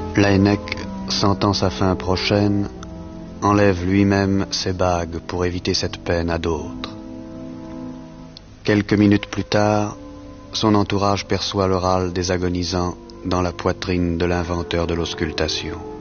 Laennec, sentant sa fin prochaine, enlève lui-même ses bagues pour éviter cette peine à d'autres. Quelques minutes plus tard, son entourage perçoit le râle des agonisants dans la poitrine de l'inventeur de l'auscultation.